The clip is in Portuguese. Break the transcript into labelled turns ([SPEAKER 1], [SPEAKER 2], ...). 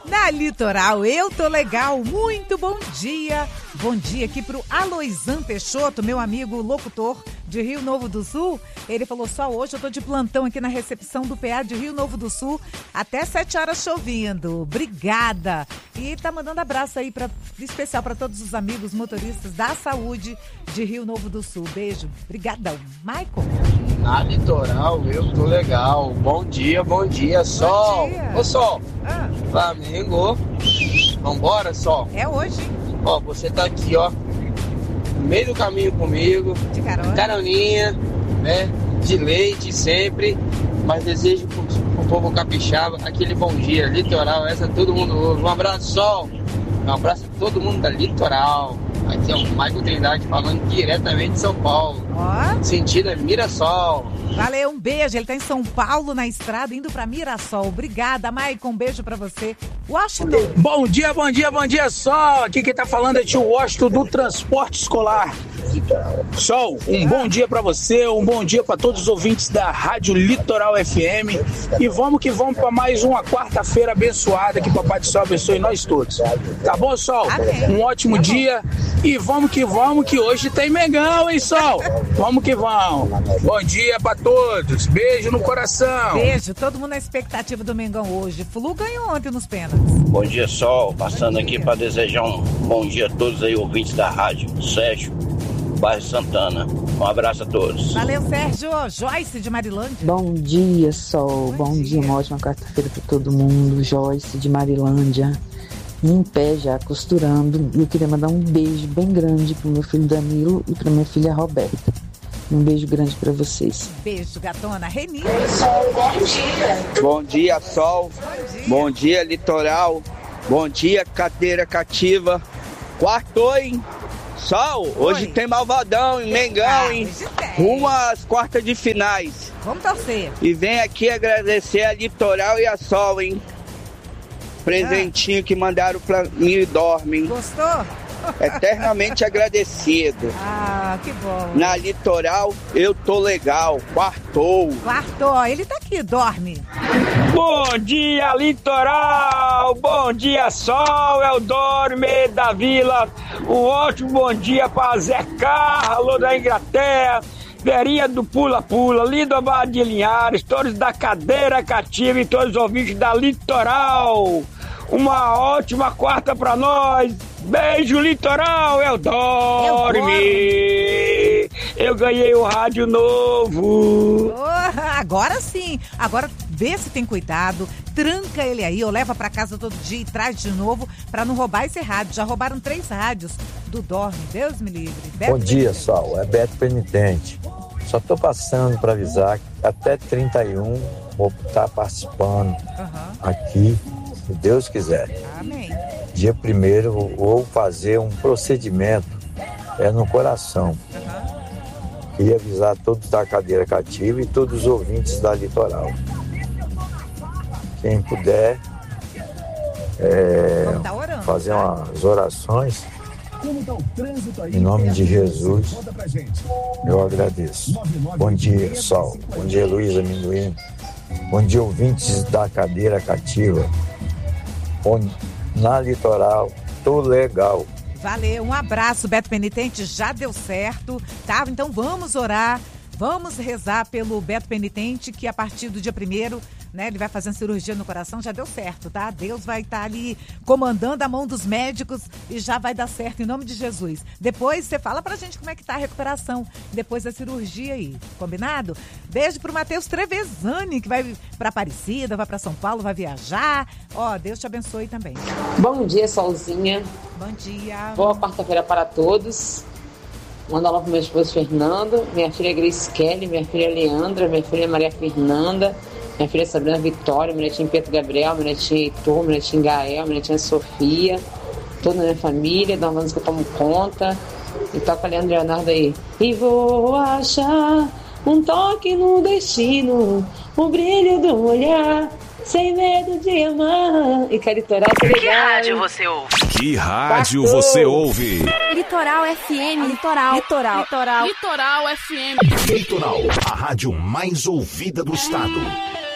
[SPEAKER 1] Na Litoral, eu tô legal, muito bom dia. Bom dia aqui pro Aloisan Peixoto, meu amigo locutor de Rio Novo do Sul. Ele falou, só hoje eu tô de plantão aqui na recepção do PA de Rio Novo do Sul, até 7 horas chovendo. Obrigada. E tá mandando abraço aí especial para todos os amigos motoristas da saúde de Rio Novo do Sul. Beijo. Obrigadão. Michael.
[SPEAKER 2] Na Litoral, eu tô legal. Bom dia, Sol.
[SPEAKER 1] Bom dia.
[SPEAKER 2] Ô, Sol. Flamengo. Vambora, Sol.
[SPEAKER 1] É hoje.
[SPEAKER 2] Ó, você tá aqui, ó, no meio do caminho comigo.
[SPEAKER 1] De carona.
[SPEAKER 2] Caroninha, né? De leite sempre. Mas desejo pro povo capixaba aquele bom dia. Litoral, essa todo mundo ouve. Um abraço, Sol. Um abraço a todo mundo da Litoral. Aqui é o Michael Trindade falando diretamente de São Paulo.
[SPEAKER 1] Ó.
[SPEAKER 2] Sentido é Mirassol.
[SPEAKER 1] Valeu, um beijo. Ele tá em São Paulo, na estrada, indo pra Mirassol. Obrigada, Maicon. Um beijo pra você. Washington.
[SPEAKER 3] Bom dia, Sol. Aqui quem tá falando é tio Washington do Transporte Escolar. Sol, um bom dia pra você, um bom dia pra todos os ouvintes da Rádio Litoral FM. E vamos que vamos pra mais uma quarta-feira abençoada, que Papai do Céu abençoe nós todos. Tá bom, Sol?
[SPEAKER 1] Amém.
[SPEAKER 3] Um ótimo dia. E vamos que hoje tem Mengão, hein, Sol? Vamos que vamos. Bom dia pra todos. Beijo no coração.
[SPEAKER 1] Beijo. Todo mundo na expectativa do Mengão hoje. Flu ganhou ontem nos pênaltis.
[SPEAKER 4] Bom dia, Sol. Passando aqui para desejar um bom dia a todos aí, ouvintes da rádio. Sérgio, bairro Santana. Um abraço a todos.
[SPEAKER 1] Valeu, Sérgio. Joyce de Marilândia.
[SPEAKER 5] Bom dia, Sol. Bom dia, uma ótima quarta-feira para todo mundo. Joyce de Marilândia. Em pé já, costurando. E eu queria mandar um beijo bem grande pro meu filho Danilo e pra minha filha Roberta. Um beijo grande pra vocês.
[SPEAKER 1] Beijo, gatona. Reni.
[SPEAKER 2] Bom dia, Sol. Bom dia, Litoral. Bom dia, cadeira cativa. Quartou, hein? Sol, hoje tem Malvadão e Mengão, hein? Rumo às quartas de finais.
[SPEAKER 1] Vamos torcer.
[SPEAKER 2] E vem aqui agradecer a Litoral e a Sol, hein? Presentinho que mandaram pra mim e dorme, hein?
[SPEAKER 1] Gostou?
[SPEAKER 2] Eternamente agradecido.
[SPEAKER 1] Ah, que bom.
[SPEAKER 2] Na Litoral, eu tô legal. Quartou.
[SPEAKER 1] Quartou. Ele tá aqui, dorme.
[SPEAKER 3] Bom dia, Litoral! Bom dia, Sol! É o Dorme da Vila. Um ótimo bom dia para Zé Carlos da Inglaterra, Verinha do Pula Pula, Lido Abad de Linhares, todos da Cadeira Cativa e todos os ouvintes da Litoral. Uma ótima quarta para nós. Beijo, Litoral! Eu dorme! Eu ganhei o rádio novo.
[SPEAKER 1] Oh, agora sim. Agora vê se tem cuidado. Tranca ele aí, ou leva pra casa todo dia e traz de novo pra não roubar esse rádio. Já roubaram 3 rádios do Dorme. Deus me livre. Beto
[SPEAKER 6] Bom dia,
[SPEAKER 1] Penitente.
[SPEAKER 6] Sol. É Beto Penitente. Só tô passando para avisar que até 31 vou estar participando aqui, se Deus quiser.
[SPEAKER 1] Amém.
[SPEAKER 6] Dia 1º vou fazer um procedimento no coração. Queria avisar todos da cadeira cativa e todos os ouvintes da Litoral. Quem puder fazer umas orações em nome de Jesus, eu agradeço. Bom dia, Sol. Bom dia, Luísa Amendoim. Bom dia, ouvintes da cadeira cativa. Na Litoral, tô legal.
[SPEAKER 1] Valeu, um abraço, Beto Penitente, já deu certo, tá? Então vamos orar, vamos rezar pelo Beto Penitente, que a partir do dia 1º, né, ele vai fazer uma cirurgia no coração, já deu certo, tá? Deus vai estar ali comandando a mão dos médicos e já vai dar certo, em nome de Jesus. Depois você fala pra gente como é que tá a recuperação, depois da cirurgia aí, combinado? Beijo pro Matheus Trevezani, que vai pra Aparecida, vai pra São Paulo, vai viajar. Ó, Deus te abençoe também.
[SPEAKER 7] Bom dia, Solzinha.
[SPEAKER 1] Bom dia.
[SPEAKER 7] Boa quarta-feira para todos. Manda lá pro meu esposo Fernando, minha filha Grace Kelly, minha filha Leandra, minha filha Maria Fernanda, minha filha Sabrina Vitória, meu netinho Pedro Gabriel, meu netinho Heitor, meu netinho Gael, minha netinha Sofia, toda a minha família, da onde que eu tomo conta. E toca Leandro Leonardo aí. E vou achar um toque no destino, o brilho do olhar, sem medo de amar. E que Litoral tá legal.
[SPEAKER 8] Que rádio você ouve?
[SPEAKER 9] Que rádio você ouve?
[SPEAKER 8] Litoral FM. Litoral.
[SPEAKER 9] Litoral FM. Litoral, a rádio mais ouvida do estado.